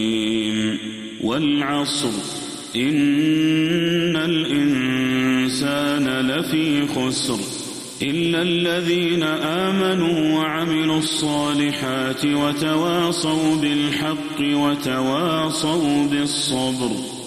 والعصر إن الإنسان لفي خسر إلا الذين آمنوا وعملوا الصالحات وتواصوا بالحق وتواصوا بالصبر.